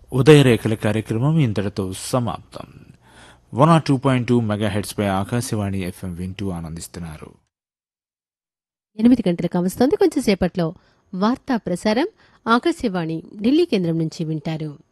ఉదయరేఖల కార్యక్రమం ఇంతటితో సమాప్తం. 102.2 మెగాహెర్ట్జ్ పై ఆకాశవాణి FM వింటూ ఆనందిస్తున్నారు. 8 గంటలకు వస్తుంది. కొంచెం సేపట్లో వార్తా ప్రసారం ఆకాశవాణి ఢిల్లీ కేంద్రం నుంచి వింటారు.